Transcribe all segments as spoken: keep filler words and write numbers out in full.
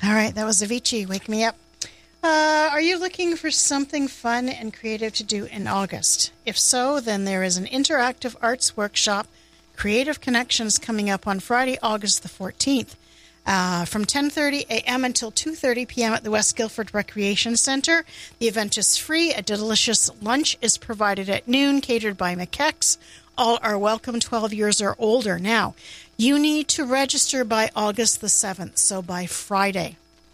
All right, that was Avicii, Wake Me Up. Uh, are you looking for something fun and creative to do in August? If so, then there is an interactive arts workshop, Creative Connections, coming up on Friday, August the fourteenth. Uh, from ten thirty a.m. until two thirty p.m. at the West Guildford Recreation Centre. The event is free. A delicious lunch is provided at noon, catered by McKex. All are welcome, twelve years or older. Now, you need to register by August the seventh, so by Friday.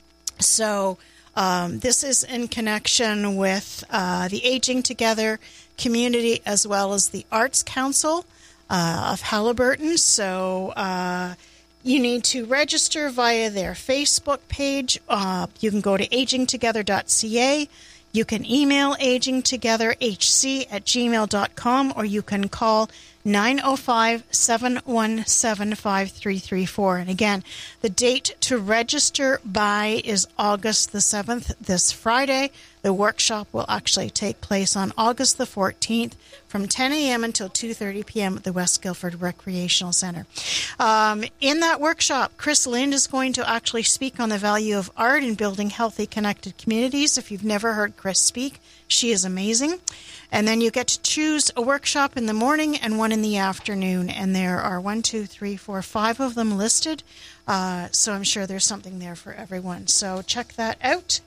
So um, this is in connection with uh, the Aging Together community as well as the Arts Council uh, of Haliburton. So uh, you need to register via their Facebook page. Uh, you can go to aging together dot c a. You can email agingtogetherhc at gmail dot com, or you can call nine oh five, seven one seven, five three three four. And again, the date to register by is August the seventh, this Friday. The workshop will actually take place on August the fourteenth from ten a.m. until two thirty p.m. at the West Guildford Recreational Centre. Um, in that workshop, Chris Lind is going to actually speak on the value of art in building healthy, connected communities. If you've never heard Chris speak, she is amazing. And then you get to choose a workshop in the morning and one in the afternoon. And there are one, two, three, four, five of them listed. Uh, so I'm sure there's something there for everyone. So check that out.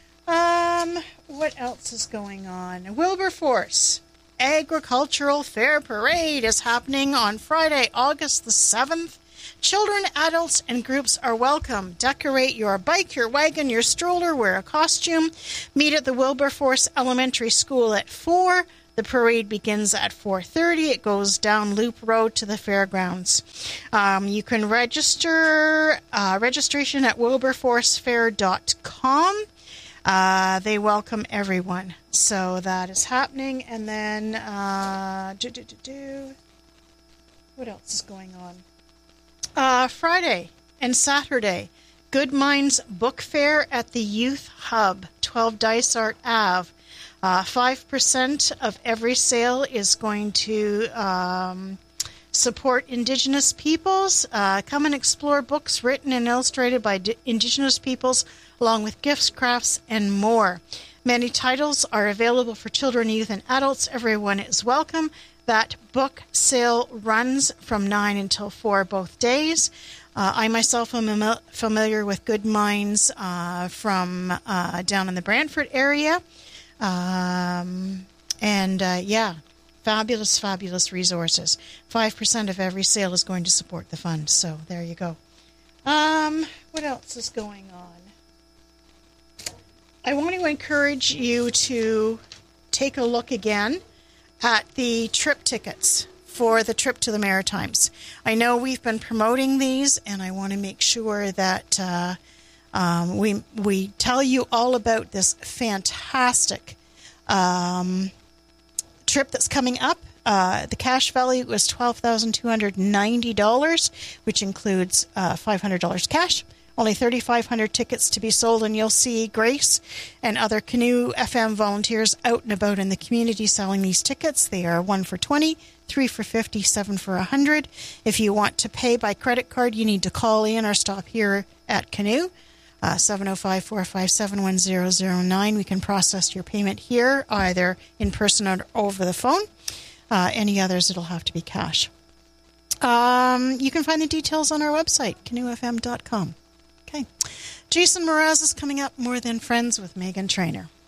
Um, what else is going on? Wilberforce Agricultural Fair Parade is happening on Friday, August the seventh. Children, adults, and groups are welcome. Decorate your bike, your wagon, your stroller, wear a costume. Meet at the Wilberforce Elementary School at four. The parade begins at four thirty. It goes down Loop Road to the fairgrounds. Um, you can register, uh, registration at wilberforce fair dot com. Uh, they welcome everyone. So that is happening. And then, uh, do, do, do, do. What else is going on? Uh, Friday and Saturday, Good Minds Book Fair at the Youth Hub, twelve Dysart Avenue. Uh, five percent of every sale is going to um, support Indigenous peoples. Uh, come and explore books written and illustrated by D- Indigenous peoples, along with gifts, crafts, and more. Many titles are available for children, youth, and adults. Everyone is welcome. That book sale runs from nine until four both days. Uh, I myself am am- familiar with Good Minds uh, from uh, down in the Brantford area. Um, and, uh, yeah, fabulous, fabulous resources. five percent of every sale is going to support the fund. So there you go. Um, what else is going on? I want to encourage you to take a look again at the trip tickets for the trip to the Maritimes. I know we've been promoting these, and I want to make sure that uh, um, we we tell you all about this fantastic um, trip that's coming up. Uh, the cash value was twelve thousand two hundred ninety dollars, which includes uh, five hundred dollars cash. Only thirty-five hundred tickets to be sold, and you'll see Grace and other Canoe F M volunteers out and about in the community selling these tickets. They are one for twenty, three for fifty, seven for one hundred. If you want to pay by credit card, you need to call in or stop here at Canoe, uh, seven oh five, four five seven, one oh oh nine. We can process your payment here, either in person or over the phone. Uh, any others, it'll have to be cash. Um, you can find the details on our website, canoe f m dot com. Okay. Jason Mraz is coming up, More Than Friends with Megan Trainor.